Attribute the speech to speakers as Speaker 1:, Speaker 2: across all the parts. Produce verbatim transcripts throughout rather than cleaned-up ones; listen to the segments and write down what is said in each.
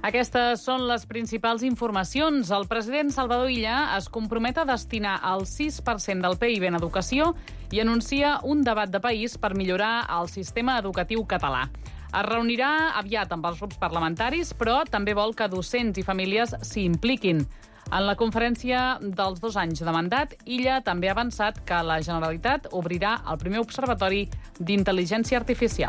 Speaker 1: Aquestes són les principals informacions. El president Salvador Illa es compromet a destinar el sis per cent del P I B en educació i anuncia un debat de país per millorar el sistema educatiu català. Es reunirà aviat amb els grups parlamentaris, però també vol que docents i famílies s'hi impliquin. En la conferència dels dos anys de mandat, Illa també ha avançat que la Generalitat obrirà el primer observatori d'intel·ligència artificial.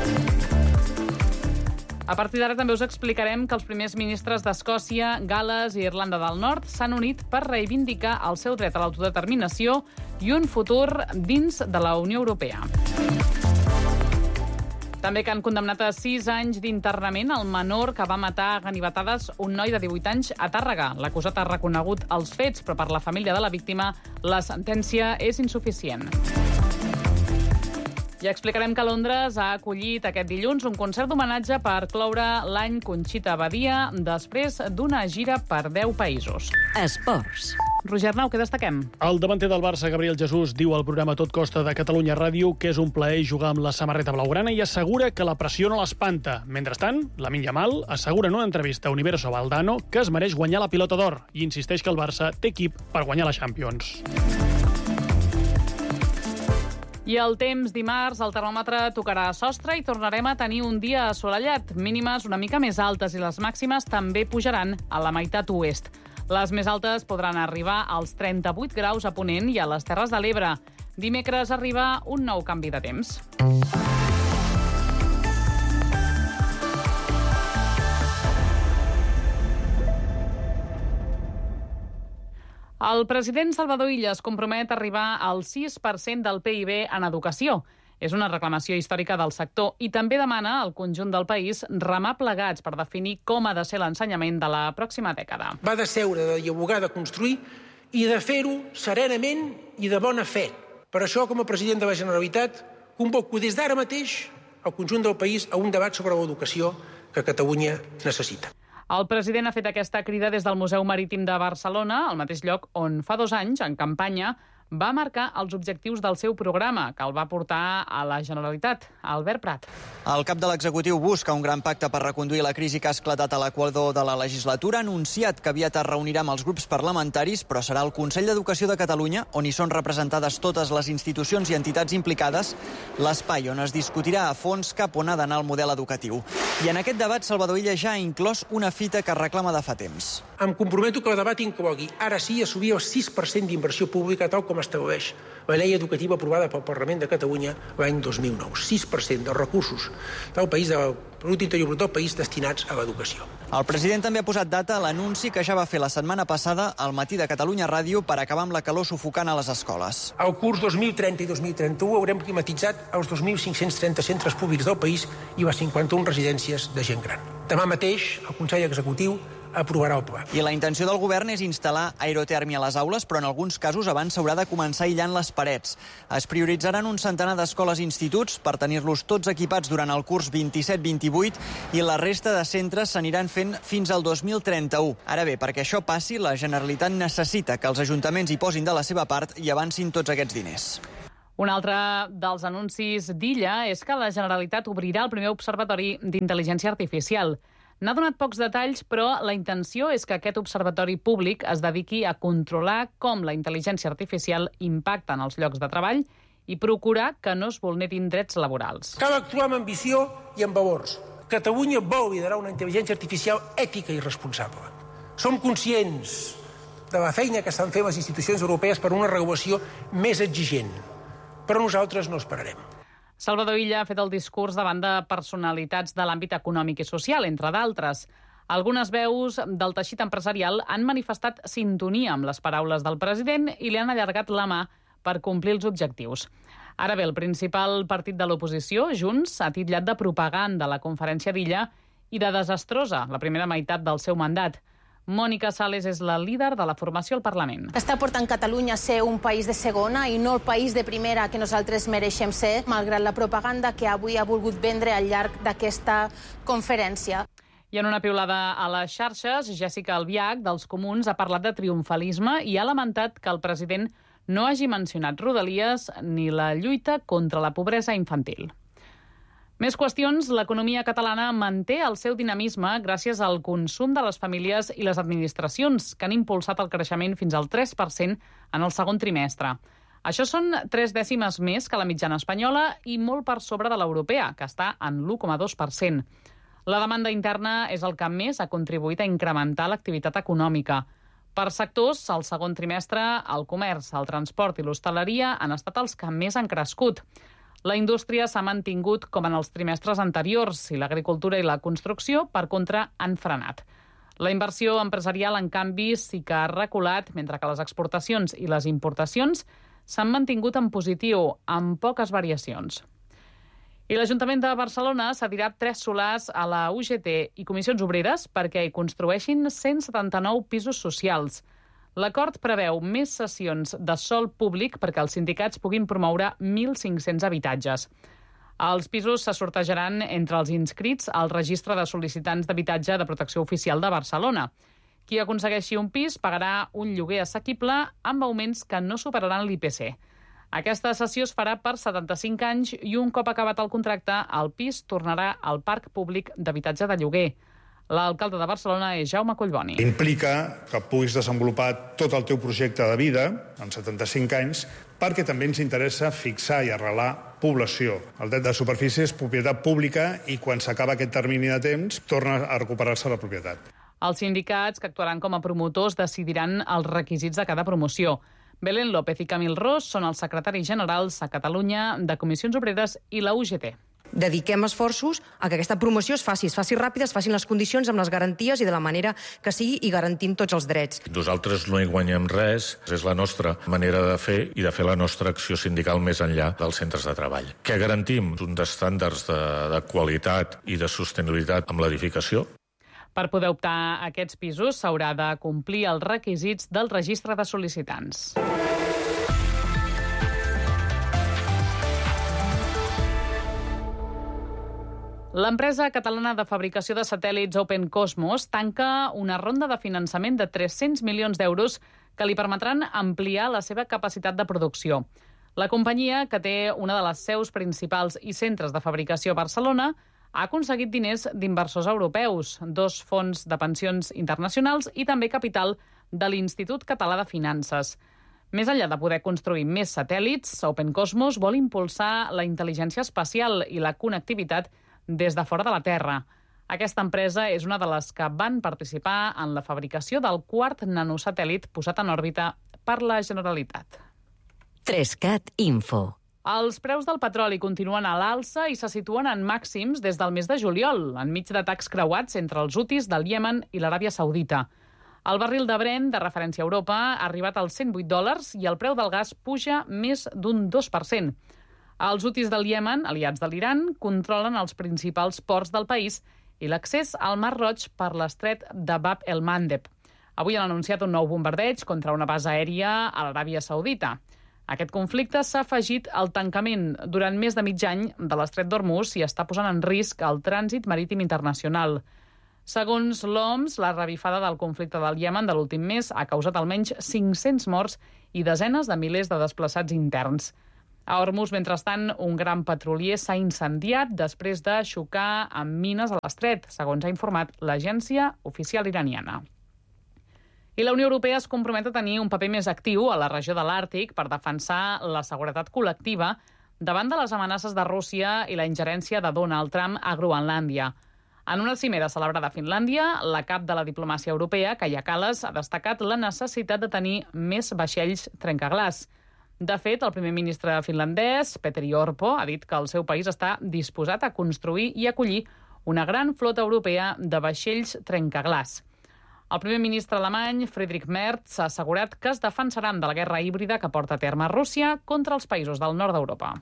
Speaker 1: A partir d'ara també us explicarem que els primers ministres d'Escòcia, Gal·les i Irlanda del Nord s'han unit per reivindicar el seu dret a l'autodeterminació i un futur dins de la Unió Europea. També que han condemnat a sis anys d'internament el menor que va matar a ganivetades un noi de divuit anys a Tàrrega. L'acusat ha reconegut els fets, però per la família de la víctima la sentència és insuficient. I explicarem que Londres ha acollit aquest dilluns un concert d'homenatge per cloure l'any Conxita Badia després d'una gira per deu països.
Speaker 2: Esports.
Speaker 1: Roger Nau, què destaquem?
Speaker 3: El davanter del Barça, Gabriel Jesús, diu al programa Tot Costa de Catalunya Ràdio que és un plaer jugar amb la samarreta blaugrana i assegura que la pressió no l'espanta. Mentrestant, Lamine Yamal assegura en una entrevista a Universo Valdano que es mereix guanyar la pilota d'or i insisteix que el Barça té equip per guanyar la Champions.
Speaker 1: I el temps, dimarts, el termòmetre tocarà a sostre i tornarem a tenir un dia assolellat. Mínimes una mica més altes i les màximes també pujaran a la meitat oest. Les més altes podran arribar als trenta-vuit graus a Ponent i a les Terres de l'Ebre. Dimecres arriba un nou canvi de temps. El president Salvador Illa es compromet a arribar al sis per cent del P I B en educació. És una reclamació històrica del sector i també demana al conjunt del país remar plegats per definir com ha de ser l'ensenyament de la pròxima dècada.
Speaker 4: Va de seure, de dialogar, de construir i de fer-ho serenament i de bona fe. Per això, com a president de la Generalitat, convoco des d'ara mateix el conjunt del país a un debat sobre l'educació que Catalunya necessita.
Speaker 1: El president ha fet aquesta crida des del Museu Marítim de Barcelona, al mateix lloc on fa dos anys, en campanya, va marcar els objectius del seu programa, que el va portar a la Generalitat. Albert Prat.
Speaker 5: El cap de l'executiu busca un gran pacte per reconduir la crisi que ha esclatat a l'equador de la legislatura. Ha anunciat que aviat es reunirà amb els grups parlamentaris, però serà el Consell d'Educació de Catalunya, on hi són representades totes les institucions i entitats implicades, l'espai on es discutirà a fons cap on ha d'anar el model educatiu. I en aquest debat, Salvador Illa ja ha inclòs una fita que reclama de fa temps.
Speaker 4: Em comprometo que el debat inclogui, ara sí, assumir el sis per cent d'inversió pública, tal com estableix la llei educativa aprovada pel Parlament de Catalunya l'any dos mil nou. sis per cent dels recursos del país, del producte interior brut del país, destinats a l'educació.
Speaker 5: El president també ha posat data a l'anunci que ja va fer la setmana passada al matí de Catalunya Ràdio per acabar amb la calor sufocant a les escoles.
Speaker 4: Al curs dos mil trenta i dos mil trenta-u haurem climatitzat els dos mil cinc-cents trenta centres públics del país i les cinquanta-una residències de gent gran. Demà mateix el Consell Executiu aprovarà el pla.
Speaker 5: I la intenció del govern és instal·lar aerotèrmia a les aules, però en alguns casos abans s'haurà de començar aïllant les parets. Es prioritzaran un centenar d'escoles i instituts per tenir-los tots equipats durant el curs vint-i-set vint-i-vuit i la resta de centres s'aniran fent fins al dos mil trenta-u. Ara bé, perquè això passi, la Generalitat necessita que els ajuntaments hi posin de la seva part i avancin tots aquests diners.
Speaker 1: Un altre dels anuncis d'Illa és que la Generalitat obrirà el primer observatori d'intel·ligència artificial. N'ha donat pocs detalls, però la intenció és que aquest observatori públic es dediqui a controlar com la intel·ligència artificial impacta en els llocs de treball i procurar que no es vulnerin drets laborals.
Speaker 4: Cal actuar amb ambició i amb valors. Catalunya vol liderar una intel·ligència artificial ètica i responsable. Som conscients de la feina que estan fent les institucions europees per una regulació més exigent, però nosaltres no esperarem.
Speaker 1: Salvador Illa ha fet el discurs davant de personalitats de l'àmbit econòmic i social, entre d'altres. Algunes veus del teixit empresarial han manifestat sintonia amb les paraules del president i li han allargat la mà per complir els objectius. Ara bé, el principal partit de l'oposició, Junts, ha titllat de propaganda la conferència d'Illa i de desastrosa la primera meitat del seu mandat. Mònica Sales és la líder de la formació al Parlament.
Speaker 6: Està portant Catalunya a ser un país de segona i no el país de primera que nosaltres mereixem ser, malgrat la propaganda que avui ha volgut vendre al llarg d'aquesta conferència.
Speaker 1: I en una piulada a les xarxes, Jessica Albiach, dels Comuns, ha parlat de triomfalisme i ha lamentat que el president no hagi mencionat Rodalies ni la lluita contra la pobresa infantil. Més qüestions, l'economia catalana manté el seu dinamisme gràcies al consum de les famílies i les administracions, que han impulsat el creixement fins al tres per cent en el segon trimestre. Això són tres dècimes més que la mitjana espanyola i molt per sobre de l'europea, que està en l'u coma dos per cent. La demanda interna és el que més ha contribuït a incrementar l'activitat econòmica. Per sectors, al segon trimestre, el comerç, el transport i l'hostaleria han estat els que més han crescut. La indústria s'ha mantingut com en els trimestres anteriors i l'agricultura i la construcció, per contra, han frenat. La inversió empresarial, en canvi, sí que ha reculat, mentre que les exportacions i les importacions s'han mantingut en positiu, amb poques variacions. I l'Ajuntament de Barcelona s'ha tirat tres solars a la U G T i Comissions Obreres perquè hi construeixin cent setanta-nou pisos socials. L'acord preveu més sessions de sòl públic perquè els sindicats puguin promoure mil cinc-cents habitatges. Els pisos se sortejaran entre els inscrits al registre de sol·licitants d'habitatge de protecció oficial de Barcelona. Qui aconsegueixi un pis pagarà un lloguer assequible amb augments que no superaran l'I P C. Aquesta sessió es farà per setanta-cinc anys i un cop acabat el contracte, el pis tornarà al parc públic d'habitatge de lloguer. L'alcalde de Barcelona és Jaume Collboni.
Speaker 2: Implica que puguis desenvolupar tot el teu projecte de vida en setanta-cinc anys, perquè també ens interessa fixar i arrelar població. El dret de superfície és propietat pública i quan s'acaba aquest termini de temps torna a recuperar-se la propietat.
Speaker 1: Els sindicats que actuaran com a promotors decidiran els requisits de cada promoció. Belén López i Camil Ros són els secretaris generals a Catalunya de Comissions Obreres i la U G T.
Speaker 7: Dediquem esforços a que aquesta promoció es faci, es faci ràpida, es facin les condicions amb les garanties i de la manera que sigui i garantint tots els drets.
Speaker 8: Nosaltres no hi guanyem res, és la nostra manera de fer i de fer la nostra acció sindical més enllà dels centres de treball. Què garantim? Uns estàndards de, de qualitat i de sostenibilitat amb l'edificació.
Speaker 1: Per poder optar a aquests pisos s'haurà de complir els requisits del registre de sol·licitants. L'empresa catalana de fabricació de satèl·lits Open Cosmos tanca una ronda de finançament de tres-cents milions d'euros que li permetran ampliar la seva capacitat de producció. La companyia, que té una de les seus principals i centres de fabricació a Barcelona, ha aconseguit diners d'inversors europeus, dos fons de pensions internacionals i també capital de l'Institut Català de Finances. Més enllà de poder construir més satèl·lits, Open Cosmos vol impulsar la intel·ligència espacial i la connectivitat des de fora de la Terra. Aquesta empresa és una de les que van participar en la fabricació del quart nanosatèl·lit posat en òrbita per la Generalitat.
Speaker 9: Trescat Info.
Speaker 1: Els preus del petroli continuen a l'alça i se situen en màxims des del mes de juliol, enmig d'atacs creuats entre els hutis del Iemen i l'Aràbia Saudita. El barril de Brent, de referència a Europa, ha arribat als cent vuit dòlars i el preu del gas puja més d'un dos per cent. Els hutis del Iemen, aliats de l'Iran, controlen els principals ports del país i l'accés al Mar Roig per l'estret de Bab el-Mandeb. Avui han anunciat un nou bombardeig contra una base aèria a l'Aràbia Saudita. Aquest conflicte s'ha afegit al tancament durant més de mig any de l'estret d'Hormuz i està posant en risc el trànsit marítim internacional. Segons l'O M S, la revifada del conflicte del Iemen de l'últim mes ha causat almenys cinc-cents morts i desenes de milers de desplaçats interns. A Hormuz, mentrestant, un gran petrolier s'ha incendiat després de xocar amb mines a l'estret, segons ha informat l'agència oficial iraniana. I la Unió Europea es compromet a tenir un paper més actiu a la regió de l'Àrtic per defensar la seguretat col·lectiva davant de les amenaces de Rússia i la ingerència de Donald Trump a Groenlàndia. En una cimera celebrada a Finlàndia, la cap de la diplomàcia europea, Kaja Kallas, ha destacat la necessitat de tenir més vaixells trencaglaç. De fet, el primer ministre finlandès, Petteri Orpo, ha dit que el seu país està disposat a construir i acollir una gran flota europea de vaixells trencaglaç. El primer ministre alemany, Friedrich Merz, ha assegurat que es defensaran de la guerra híbrida que porta a terme Rússia contra els països del nord d'Europa.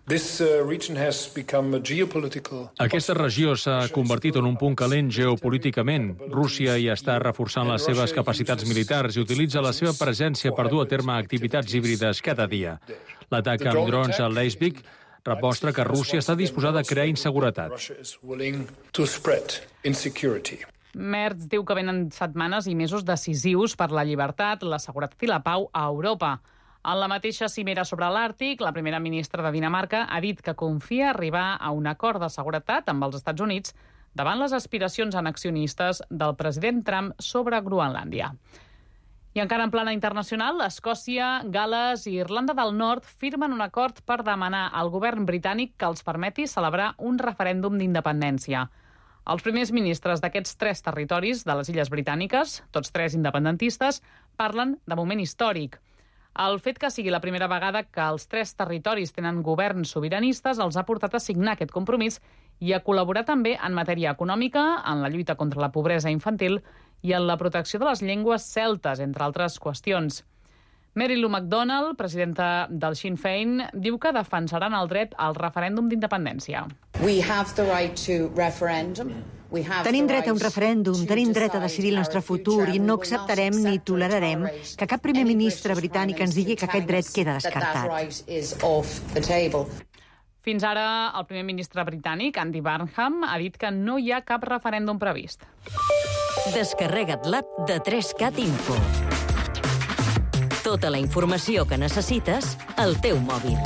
Speaker 10: Aquesta regió s'ha convertit en un punt calent geopolíticament. Rússia hi està reforçant les seves capacitats militars i utilitza la seva presència per dur a terme activitats híbrides cada dia. L'atac amb drons a Leipzig demostra que Rússia està disposada a crear inseguretat.
Speaker 1: Merz diu que venen setmanes i mesos decisius per la llibertat, la seguretat i la pau a Europa. En la mateixa cimera sobre l'Àrtic, la primera ministra de Dinamarca ha dit que confia arribar a un acord de seguretat amb els Estats Units davant les aspiracions annexionistes del president Trump sobre Groenlàndia. I encara en plana internacional, Escòcia, Gal·les i Irlanda del Nord firmen un acord per demanar al govern britànic que els permeti celebrar un referèndum d'independència. Els primers ministres d'aquests tres territoris de les Illes Britàniques, tots tres independentistes, parlen de moment històric. El fet que sigui la primera vegada que els tres territoris tenen governs sobiranistes els ha portat a signar aquest compromís i a col·laborar també en matèria econòmica, en la lluita contra la pobresa infantil i en la protecció de les llengües celtes, entre altres qüestions. Mary Lou McDonald, presidenta del Sinn Féin, diu que defensaran el dret al referèndum d'independència.
Speaker 11: Tenim dret a un referèndum, tenim dret a decidir el nostre futur i no acceptarem ni tolerarem que cap primer ministre britànic ens digui que aquest dret queda descartat.
Speaker 1: Fins ara, el primer ministre britànic, Andy Burnham, ha dit que no hi ha cap referèndum previst.
Speaker 9: Descarrega't l'app de tres cat Info. Tota la informació que necessites al teu mòbil.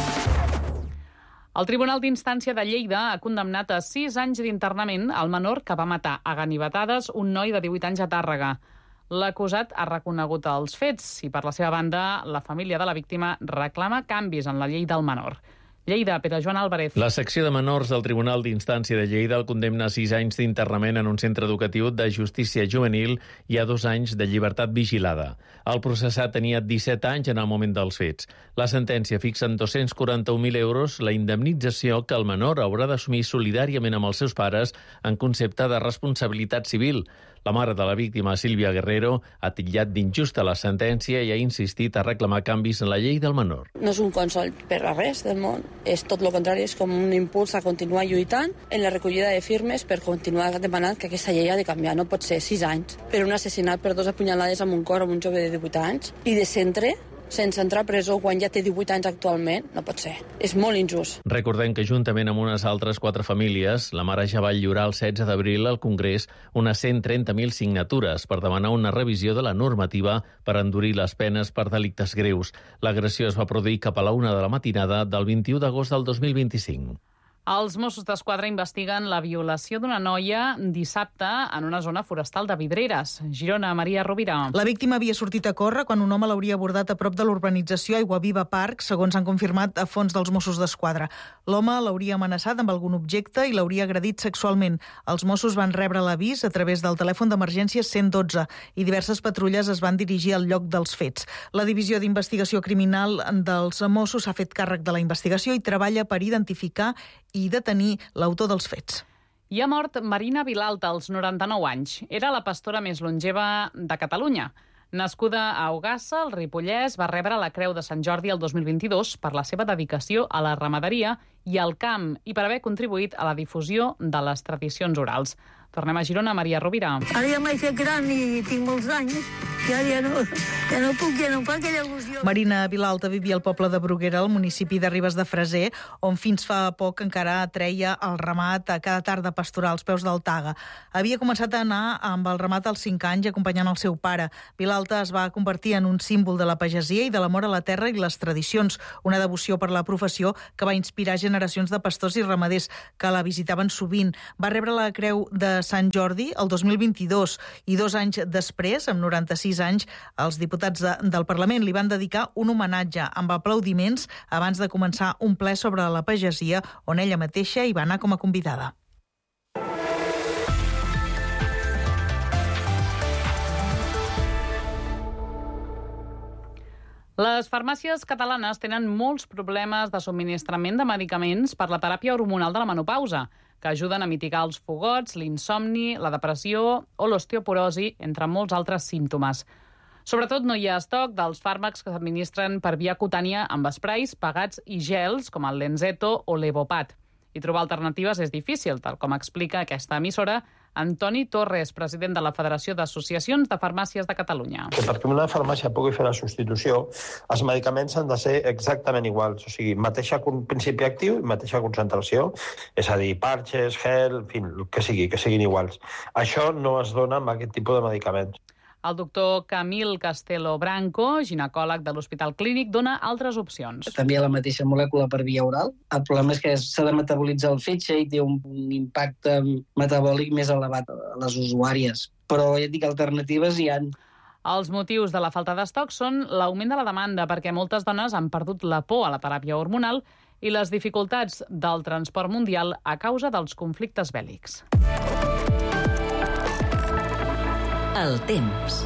Speaker 1: El Tribunal d'Instància de Lleida ha condemnat a sis anys d'internament al menor que va matar a ganivetades un noi de divuit anys a Tàrrega. L'acusat ha reconegut els fets i, per la seva banda, la família de la víctima reclama canvis en la llei del menor. Lleida, Pere Joan Álvarez.
Speaker 12: La secció de menors del Tribunal d'Instància de Lleida el condemna a sis anys d'internament en un centre educatiu de justícia juvenil i a dos anys de llibertat vigilada. El processat tenia disset anys en el moment dels fets. La sentència fixa en dos-cents quaranta-un mil euros la indemnització que el menor haurà d'assumir solidàriament amb els seus pares en concepte de responsabilitat civil. La mare de la víctima, Sílvia Guerrero, ha titllat d'injusta la sentència i ha insistit a reclamar canvis en la llei del menor.
Speaker 13: No és un consol per a res del món, és tot el contrari, és com un impuls a continuar lluitant en la recollida de firmes per continuar demanant que aquesta llei ha de canviar. No pot ser sis anys per un assassinat per dos apunyalades amb un cor amb un jove de divuit anys i de centre sense entrar a presó quan ja té divuit anys actualment, no pot ser. És molt injust.
Speaker 12: Recordem que juntament amb unes altres quatre famílies, la mare ja va lliurar el setze d'abril al Congrés unes cent trenta mil signatures per demanar una revisió de la normativa per endurir les penes per delictes greus. L'agressió es va produir cap a la una de la matinada del vint-i-u d'agost del dos mil vint-i-cinc.
Speaker 1: Els Mossos d'Esquadra investiguen la violació d'una noia dissabte en una zona forestal de Vidreres. Girona, Maria Rovira.
Speaker 14: La víctima havia sortit a córrer quan un home l'hauria abordat a prop de l'urbanització Aiguaviva Park, segons han confirmat a fons dels Mossos d'Esquadra. L'home l'hauria amenaçat amb algun objecte i l'hauria agredit sexualment. Els Mossos van rebre l'avís a través del telèfon d'emergència cent dotze i diverses patrulles es van dirigir al lloc dels fets. La Divisió d'Investigació Criminal dels Mossos ha fet càrrec de la investigació i treballa per identificar i detenir l'autor dels fets.
Speaker 1: I ha mort Marina Vilalta, als noranta-nou anys. Era la pastora més longeva de Catalunya. Nascuda a Ogassa, al Ripollès, va rebre la Creu de Sant Jordi el dos mil vint-i-dos per la seva dedicació a la ramaderia i al camp i per haver contribuït a la difusió de les tradicions orals. Tornem a Girona, Maria Rovira.
Speaker 15: Ara ja m'he fet gran i tinc molts anys. Ja, ja, no, ja no puc, ja no fa aquella il·lusió.
Speaker 14: Marina Vilalta vivia al poble de Bruguera, al municipi de Ribes de Freser, on fins fa poc encara treia el ramat a cada tarda pastoral als peus del Taga. Havia començat a anar amb el ramat als cinc anys acompanyant el seu pare. Vilalta es va convertir en un símbol de la pagesia i de l'amor a la terra i les tradicions, una devoció per la professió que va inspirar generacions de pastors i ramaders que la visitaven sovint. Va rebre la Creu de Sant Jordi el dos mil vint-i-dos i dos anys després, amb noranta-sis anys, els diputats de, del Parlament li van dedicar un homenatge amb aplaudiments abans de començar un ple sobre la pagesia on ella mateixa hi va anar com a convidada.
Speaker 1: Les farmàcies catalanes tenen molts problemes de subministrament de medicaments per la teràpia hormonal de la menopausa, que ajuden a mitigar els fogots, l'insomni, la depressió o l'osteoporosi, entre molts altres símptomes. Sobretot no hi ha estoc dels fàrmacs que s'administren per via cutània amb esprais, pegats i gels, com el Lenzeto o l'Evopat. I trobar alternatives és difícil, tal com explica aquesta emissora Antoni Torres, president de la Federació d'Associacions de Farmàcies de Catalunya.
Speaker 16: Que perquè una farmàcia pugui fer la substitució, els medicaments han de ser exactament iguals, o sigui, mateixa principi actiu i mateixa concentració, és a dir, parches, gel, en fi, el que sigui, que siguin iguals. Això no es dona amb aquest tipus de medicaments.
Speaker 1: El doctor Camil Castelo Branco, ginecòleg de l'Hospital Clínic, dona altres opcions.
Speaker 17: També hi ha la mateixa molècula per via oral. El problema és que s'ha de metabolitzar el fetge i té un, un impacte metabòlic més elevat a les usuàries. Però ja et dic, alternatives hi ha.
Speaker 1: Els motius de la falta d'estoc són l'augment de la demanda, perquè moltes dones han perdut la por a la teràpia hormonal i les dificultats del transport mundial a causa dels conflictes bèl·lics.
Speaker 9: El temps.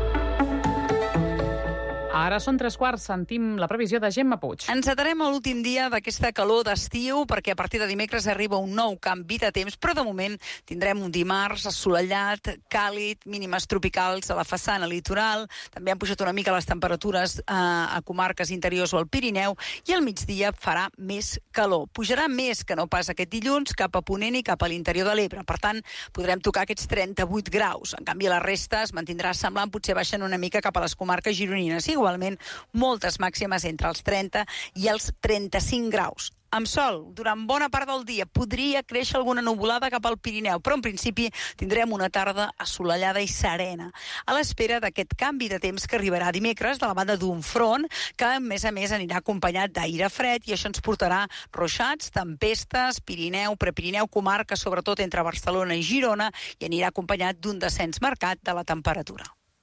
Speaker 1: Ara són tres quarts, sentim la previsió de Gemma Puig.
Speaker 18: Encetarem l'últim dia d'aquesta calor d'estiu perquè a partir de dimecres arriba un nou canvi de temps, però de moment tindrem un dimarts assolellat, càlid, mínimes tropicals a la façana litoral, també han pujat una mica les temperatures eh, a comarques interiors o al Pirineu, i al migdia farà més calor. Pujarà més que no pas aquest dilluns cap a Ponent i cap a l'interior de l'Ebre. Per tant, podrem tocar aquests trenta-vuit graus. En canvi, la resta es mantindrà semblant, potser baixen una mica cap a les comarques gironines. Igualment, moltes màximes entre els trenta i els trenta-cinc graus. Amb sol, durant bona part del dia, podria créixer alguna nuvolada cap al Pirineu, però en principi tindrem una tarda assolellada i serena, a l'espera d'aquest canvi de temps que arribarà dimecres de la banda d'un front que, a més a més, anirà acompanyat d'aire fred i això ens portarà ruixats, tempestes, Pirineu, Prepirineu, comarques, sobretot entre Barcelona i Girona, i anirà acompanyat d'un descens marcat de la temperatura.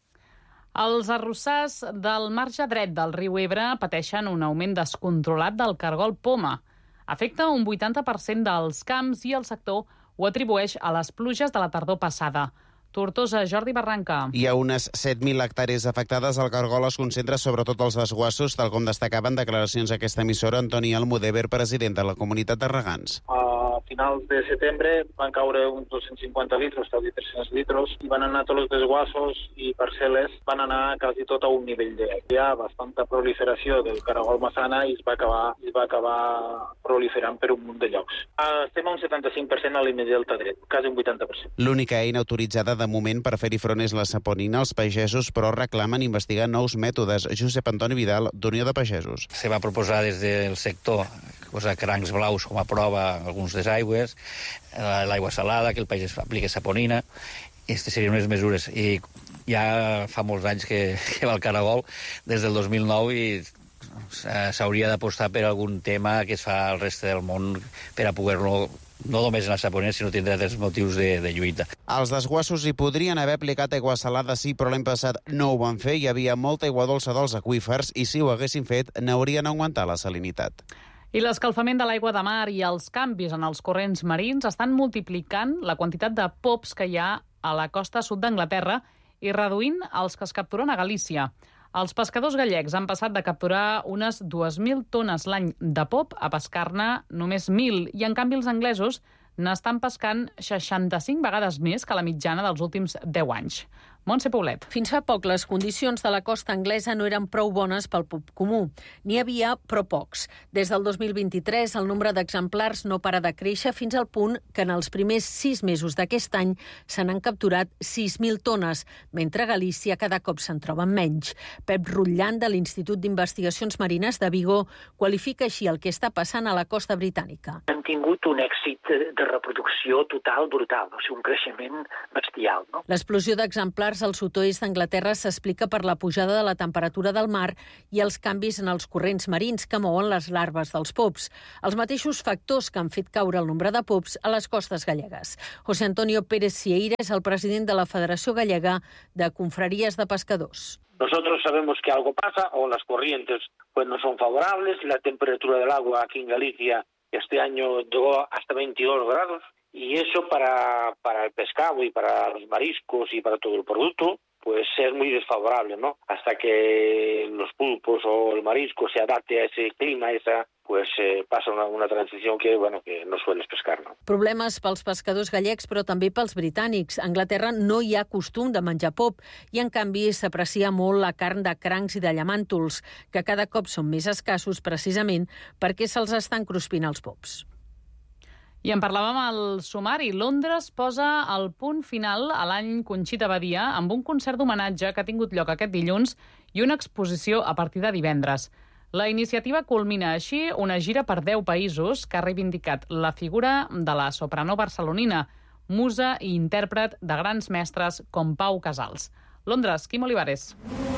Speaker 1: Els arrossars del marge dret del riu Ebre pateixen un augment descontrolat del cargol poma. Afecta un vuitanta per cent dels camps i el sector ho atribueix a les pluges de la tardor passada. Tortosa, Jordi Barranca.
Speaker 19: Hi ha unes set mil hectàrees afectades. El cargol es concentra sobretot als desguassos, tal com destacaven declaracions a aquesta emissora Antoni Almudever, president de la comunitat de regants.
Speaker 20: A finals de setembre van caure uns dos-cents cinquanta litres, quasi tres-cents litres, i van anar tots els desguassos i parcel·les, van anar quasi tot a un nivell de... Hi ha bastanta proliferació del caragol massana i es va acabar, es va acabar proliferant per un munt de llocs. Estem a un setanta-cinc per cent a l'I M Delta dret, quasi un vuitanta per cent.
Speaker 19: L'única eina autoritzada de moment per fer-hi front és la saponina. Els pagesos, però, reclamen investigar nous mètodes. Josep Antoni Vidal, d'Unió de Pagesos.
Speaker 21: Se va proposar des del sector posar crancs blaus com a prova alguns desaigües, l'aigua salada, que el pagès apliqui saponina. Aquestes serien unes mesures. I ja fa molts anys que, que va el caragol, des del dos mil nou, i s'hauria d'apostar per algun tema que es fa al reste del món per a poder-lo no només en la saponera, sinó tindrà dels motius de, de lluita.
Speaker 19: Els desguassos hi podrien haver aplicat aigua salada, sí, però l'any passat no ho van fer. Hi havia molta aigua dolça dels aqüífers i si ho haguessin fet, n'haurien augmentat la salinitat.
Speaker 1: I l'escalfament de l'aigua de mar i els canvis en els corrents marins estan multiplicant la quantitat de pops que hi ha a la costa sud d'Anglaterra i reduint els que es capturen a Galícia. Els pescadors gallecs han passat de capturar unes dues mil tones l'any de pop a pescar-ne només mil, i en canvi els anglesos n'estan pescant seixanta-cinc vegades més que la mitjana dels últims deu anys. Montse Paulet.
Speaker 22: Fins fa poc, les condicions de la costa anglesa no eren prou bones pel pop comú. N'hi havia, però pocs. Des del dos mil vint-i-tres, el nombre d'exemplars no para de créixer fins al punt que en els primers sis mesos d'aquest any se n'han capturat sis mil tones, mentre a Galícia cada cop se'n troben menys. Pep Rutllant, de l'Institut d'Investigacions Marines de Vigo, qualifica així el que està passant a la costa britànica.
Speaker 23: Han tingut un èxit de reproducció total brutal, o sigui, un creixement bestial. No?
Speaker 22: L'explosió d'exemplars al sud-oest d'Anglaterra s'explica per la pujada de la temperatura del mar i els canvis en els corrents marins que mouen les larves dels pops, els mateixos factors que han fet caure el nombre de pops a les costes gallegues. José Antonio Pérez Sieira és el president de la Federació Gallega de Confrarías de Pescadors.
Speaker 24: Nosotros sabemos que algo pasa, o las corrientes pues no son favorables, la temperatura del agua aquí en Galicia este año llegó hasta veintidós grados, y eso para, para el pescado y para los mariscos y para todo el producto, pues es muy desfavorable, ¿no? Hasta que los pulpos o el marisco se adapte a ese clima, esa, pues eh, passa una, una transició que, bueno, que no sueles pescar, no?
Speaker 22: Problemes pels pescadors gallecs, però també pels britànics. A Anglaterra no hi ha costum de menjar pop i, en canvi, s'aprecia molt la carn de crancs i de llamàntols, que cada cop són més escassos precisament perquè se'ls estan cruspint els pops.
Speaker 1: I en parlàvem al sumari. Londres posa el punt final a l'any Conxita Badia amb un concert d'homenatge que ha tingut lloc aquest dilluns i una exposició a partir de divendres. La iniciativa culmina així una gira per deu països que ha reivindicat la figura de la soprano barcelonina, musa i intèrpret de grans mestres com Pau Casals. Londres, Quim Olivares.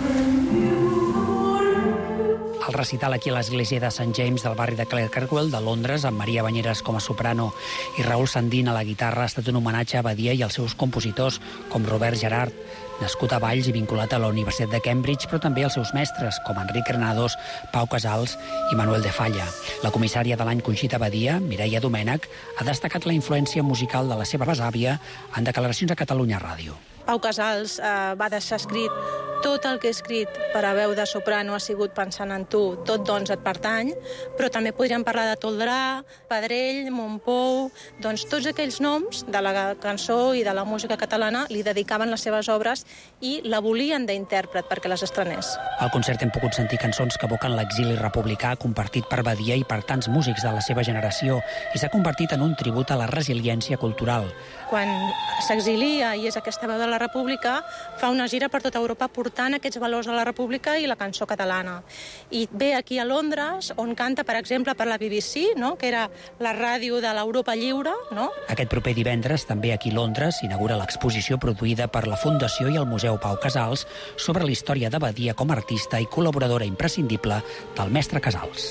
Speaker 3: El recital aquí a l'església de Sant James del barri de Clerkenwell de Londres, amb Maria Banyeres com a soprano i Raül Sandín a la guitarra, ha estat un homenatge a Badia i als seus compositors, com Robert Gerard, nascut a Valls i vinculat a la Universitat de Cambridge, però també als seus mestres, com Enric Granados, Pau Casals i Manuel de Falla. La comissària de l'any Conxita Badia, Mireia Domènech, ha destacat la influència musical de la seva besàvia en declaracions a Catalunya Ràdio.
Speaker 4: Pau Casals eh, va deixar escrit tot el que he escrit per a veu de soprano ha sigut pensant en tu, tot doncs et pertany, però també podríem parlar de Toldrà, Pedrell, Montpou, doncs tots aquells noms de la cançó i de la música catalana li dedicaven les seves obres i la volien d'intèrpret perquè les estrenés.
Speaker 3: Al concert hem pogut sentir cançons que evoquen l'exili republicà compartit per Badia i per tants músics de la seva generació i s'ha convertit en un tribut a la resiliència cultural.
Speaker 4: Quan s'exilia i és aquesta veu de la República, fa una gira per tota Europa portant aquests valors de la República i la cançó catalana. I ve aquí a Londres, on canta, per exemple, per la B B C, no? Que era la ràdio de l'Europa Lliure. No?
Speaker 3: Aquest proper divendres, també aquí a Londres, s'inaugura l'exposició produïda per la Fundació i el Museu Pau Casals sobre la història de Badia com a artista i col·laboradora imprescindible del mestre Casals.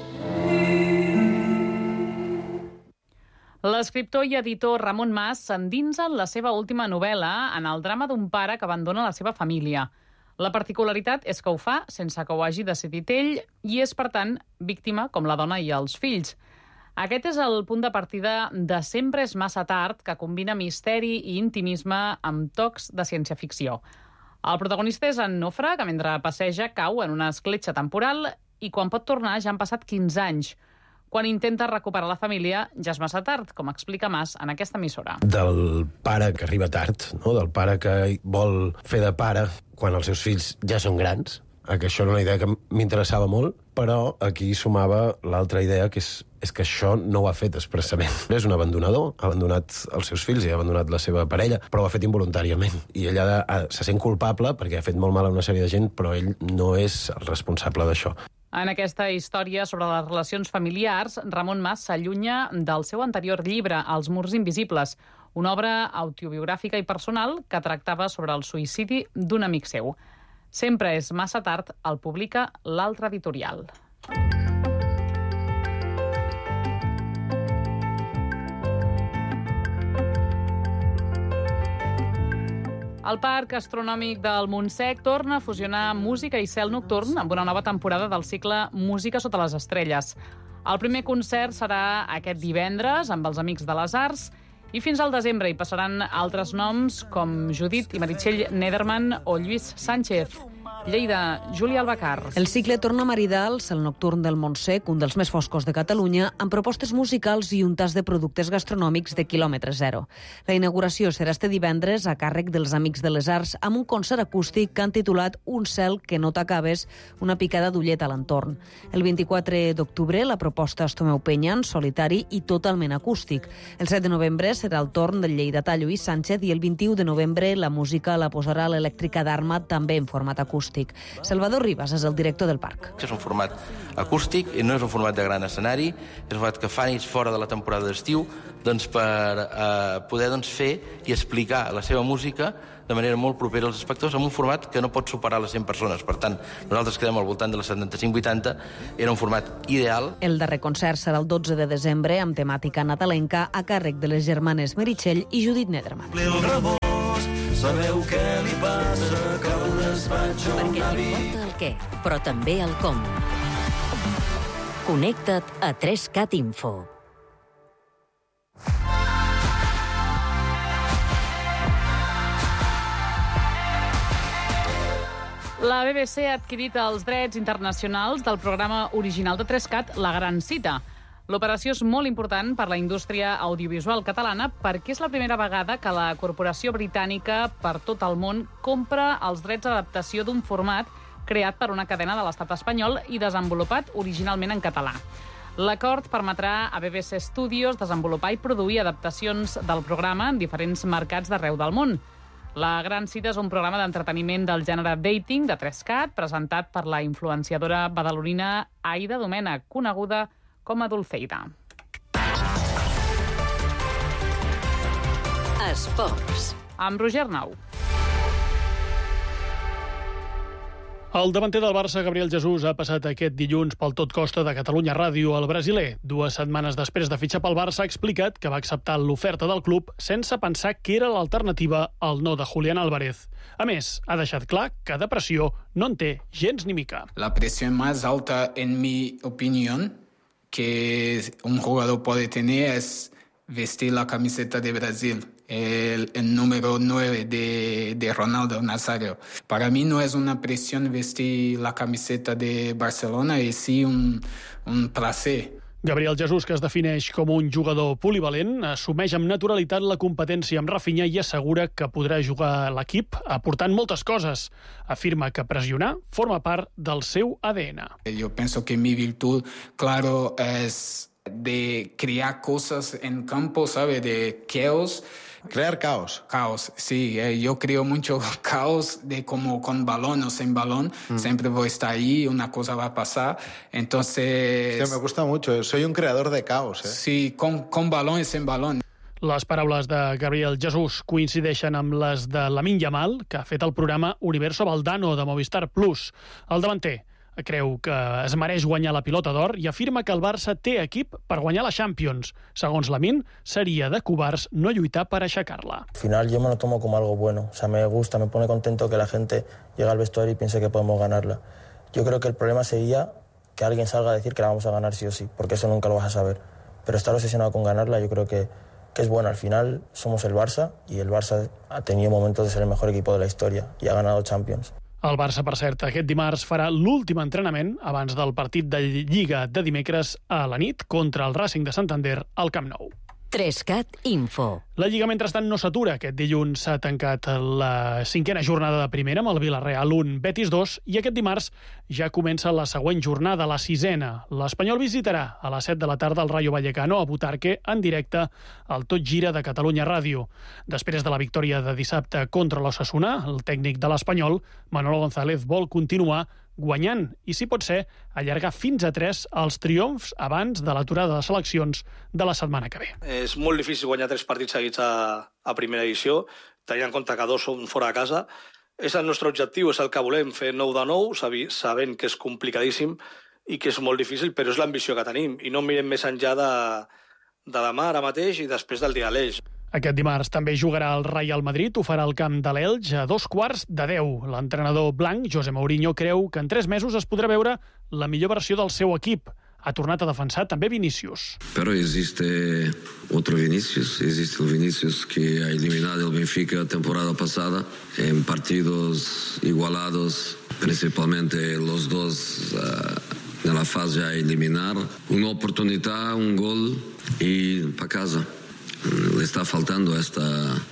Speaker 1: L'escriptor i editor Ramon Mas s'endinsa en la seva última novel·la en el drama d'un pare que abandona la seva família. La particularitat és que ho fa sense que ho hagi decidit ell i és, per tant, víctima com la dona i els fills. Aquest és el punt de partida de Sempre és massa tard, que combina misteri i intimisme amb tocs de ciència-ficció. El protagonista és en Nofre, que mentre passeja cau en una escletxa temporal i quan pot tornar ja han passat quinze anys. Quan intenta recuperar la família, ja és massa tard, com explica Mas en aquesta emissora.
Speaker 5: Del pare que arriba tard, no? Del pare que vol fer de pare quan els seus fills ja són grans, que això era una idea que m'interessava molt, però aquí sumava l'altra idea, que és, és que això no ho ha fet expressament. És un abandonador, ha abandonat els seus fills i ha abandonat la seva parella, però ho ha fet involuntàriament. I ell ha, ha, se sent culpable perquè ha fet molt mal a una sèrie de gent, però ell no és el responsable d'això.
Speaker 1: En aquesta història sobre les relacions familiars, Ramon Mas s'allunya del seu anterior llibre, Els murs invisibles, una obra autobiogràfica i personal que tractava sobre el suïcidi d'un amic seu. Sempre és massa tard, el publica l'altre editorial. El Parc Astronòmic del Montsec torna a fusionar música i cel nocturn amb una nova temporada del cicle Música sota les estrelles. El primer concert serà aquest divendres amb els Amics de les Arts i fins al desembre hi passaran altres noms com Judit i Meritxell Nederman o Lluís Sánchez. Lleida, Júlia Albacar.
Speaker 6: El cicle torna a maridar el cel nocturn del Montsec, un dels més foscos de Catalunya, amb propostes musicals i un tas de productes gastronòmics de quilòmetre zero. La inauguració serà este divendres a càrrec dels Amics de les Arts amb un concert acústic que han titulat Un cel que no t'acabes, una picada d'ullet a l'entorn. El vint-i-quatre d'octubre la proposta és Tomeu Penya en solitari i totalment acústic. El set de novembre serà el torn del lleidatà Lluís Sánchez i el vint-i-u de novembre la música la posarà l'elèctrica d'Arma també en format acústic. Salvador Ribas és el director del parc.
Speaker 25: És un format acústic i no és un format de gran escenari, és un format que fa nits fora de la temporada d'estiu doncs per eh, poder doncs, fer i explicar la seva música de manera molt propera als espectadors en un format que no pot superar les cent persones. Per tant, nosaltres quedem al voltant de les setanta-cinc vuitanta, era un format ideal.
Speaker 6: El darrer concert serà el dotze de desembre amb temàtica nadalenca a càrrec de les germanes Meritxell i Judit Nederman.
Speaker 26: Sabeu què li passa, que el desvatxo
Speaker 9: Perquè t'importa el què, però també el com. Connecta't a tres cat Info.
Speaker 1: La B B C ha adquirit els drets internacionals del programa original de tres cat, La Gran Cita. L'operació és molt important per la indústria audiovisual catalana perquè és la primera vegada que la corporació britànica per tot el món compra els drets d'adaptació d'un format creat per una cadena de l'estat espanyol i desenvolupat originalment en català. L'acord permetrà a B B C Studios desenvolupar i produir adaptacions del programa en diferents mercats d'arreu del món. La Gran Cita és un programa d'entreteniment del gènere dating de tres cat presentat per la influenciadora badalonina Aida Domènech, coneguda com a Dulceida.
Speaker 9: Esports.
Speaker 1: Amb Roger Arnau.
Speaker 2: El davanter del Barça, Gabriel Jesús, ha passat aquest dilluns pel Tot Costa de Catalunya Ràdio. El brasiler, dues setmanes després de fitxar pel Barça, ha explicat que va acceptar l'oferta del club sense pensar que era l'alternativa al no de Julián Álvarez. A més, ha deixat clar que de pressió no en té gens ni mica.
Speaker 7: La presión más alta, en mi opinión, que un jugador puede tener es vestir la camiseta de Brasil. El, el número nueve de, de Ronaldo Nazario. Para mí no es una presión vestir la camiseta de Barcelona, es sí un, un placer.
Speaker 2: Gabriel Jesús, que es defineix com un jugador polivalent, assumeix amb naturalitat la competència amb Rafinha i assegura que podrà jugar a l'equip aportant moltes coses. Afirma que pressionar forma part del seu A D N.
Speaker 7: Yo pienso que mi virtud, claro, es de crear cosas en campo, ¿sabe? De caos.
Speaker 8: Crear caos.
Speaker 7: Caos, sí. Eh, yo creo mucho caos de como con balón o sin balón. Mm. Siempre voy a estar ahí, una cosa va a pasar. Entonces...
Speaker 8: Sí, me gusta mucho. Soy un creador de caos. Eh?
Speaker 7: Sí, con, con balón y sin balón.
Speaker 2: Les paraules de Gabriel Jesús coincideixen amb les de Lamine Yamal, que ha fet el programa Universo Valdano de Movistar Plus. El davanter creu que es mereix guanyar la pilota d'or i afirma que el Barça té equip per guanyar la Champions. Segons Lamine, seria de covards no lluitar per aixecar-la.
Speaker 10: Al final yo me lo tomo como algo bueno. O sea, me gusta, me pone contento que la gente llegue al vestuario y piense que podemos ganarla. Yo creo que el problema sería que alguien salga a decir que la vamos a ganar sí o sí, porque eso nunca lo vas a saber. Pero estar obsesionado con ganarla yo creo que, que es bueno. Al final somos el Barça y el Barça ha tenido momentos de ser el mejor equipo de la historia y ha ganado Champions.
Speaker 2: El Barça, per cert, aquest dimarts farà l'últim entrenament abans del partit de Lliga de dimecres a la nit contra el Racing de Santander al Camp Nou.
Speaker 9: Trescat Info.
Speaker 2: La Lliga, mentrestant, no s'atura. Aquest dilluns s'ha tancat la cinquena jornada de primera amb el Villarreal un, Betis dos, i aquest dimarts ja comença la següent jornada, la sisena. L'Espanyol visitarà a les set de la tarda el Rayo Vallecano a Butarque en directe al Tot Gira de Catalunya Ràdio. Després de la victòria de dissabte contra l'Osasuna, el tècnic de l'Espanyol, Manolo González, vol continuar guanyant i, si pot ser, allargar fins a tres els triomfs abans de l'aturada de seleccions de la setmana que ve.
Speaker 11: És molt difícil guanyar tres partits seguits a, a primera edició, tenint en compte que dos són fora de casa. És el nostre objectiu, és el que volem, fer nou de nou, sabent que és complicadíssim i que és molt difícil, però és l'ambició que tenim. I no mirem més enllà de, de demà, ara mateix, i després del dia de l'Elx.
Speaker 2: Aquest dimarts també jugarà el Real Madrid, ho farà al camp de l'Elx a dos quarts de deu. L'entrenador blanc, José Mourinho, creu que en tres mesos es podrà veure la millor versió del seu equip. Ha tornat a defensar també Vinícius.
Speaker 13: Pero existe otro Vinícius, existe el Vinícius que ha eliminado el Benfica temporada pasada en partidos igualados, principalmente los dos uh, en la fase a eliminar. Una oportunidad, un gol y para casa. Le está faltando esta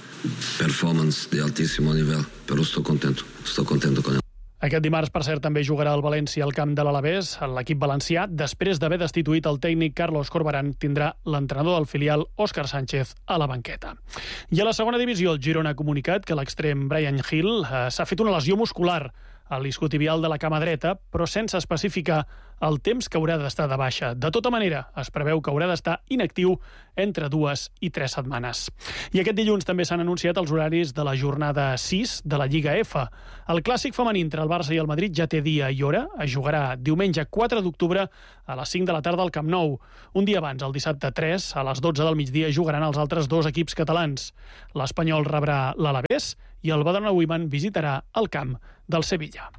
Speaker 13: performance de altísimo nivel, pero estoy contento, estoy contento con él.
Speaker 2: Aquest dimarts, per cert, també jugarà el València al camp de l'Alavés. L'equip valencià, després d'haver destituït el tècnic Carlos Corberán, tindrà l'entrenador del filial Òscar Sánchez a la banqueta. I a la segona divisió, el Girona ha comunicat que l'extrem Bryan Gil eh, s'ha fet una lesió muscular a l'isquiotibial de la cama dreta, però sense especificar el temps que haurà d'estar de baixa. De tota manera, es preveu que haurà d'estar inactiu entre dues i tres setmanes. I aquest dilluns també s'han anunciat els horaris de la jornada sis de la Lliga F. El clàssic femení entre el Barça i el Madrid ja té dia i hora. Es jugarà diumenge quatre d'octubre a les cinc de la tarda al Camp Nou. Un dia abans, el dissabte tres, a les dotze del migdia, jugaran els altres dos equips catalans. L'Espanyol rebrà l'Alavés i el Badalona Women visitarà el camp del Sevilla.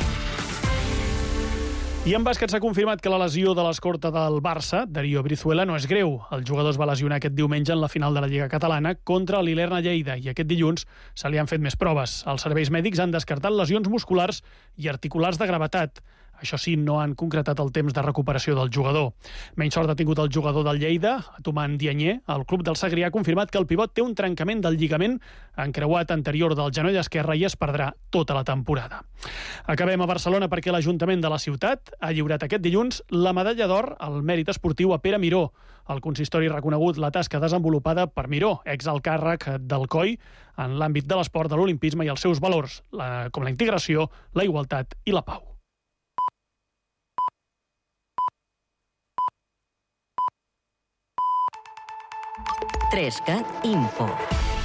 Speaker 2: I en bàsquet s'ha confirmat que la lesió de l'escorta del Barça, Darío Brizuela, no és greu. El jugador es va lesionar aquest diumenge en la final de la Lliga Catalana contra l'Ilerna Lleida i aquest dilluns se li han fet més proves. Els serveis mèdics han descartat lesions musculars i articulars de gravetat. Això sí, no han concretat el temps de recuperació del jugador. Menys sort ha tingut el jugador del Lleida, Atoman Dianyé. El club del Segrià ha confirmat que el pivot té un trencament del lligament encreuat anterior del genoll esquerre i es perdrà tota la temporada. Acabem a Barcelona perquè l'Ajuntament de la ciutat ha lliurat aquest dilluns la medalla d'or al mèrit esportiu a Pere Miró. El consistori ha reconegut la tasca desenvolupada per Miró, exalcàrrec del C O I, en l'àmbit de l'esport, de l'olimpisme i els seus valors, la, com la integració, la igualtat i la pau.
Speaker 9: Trescat Info.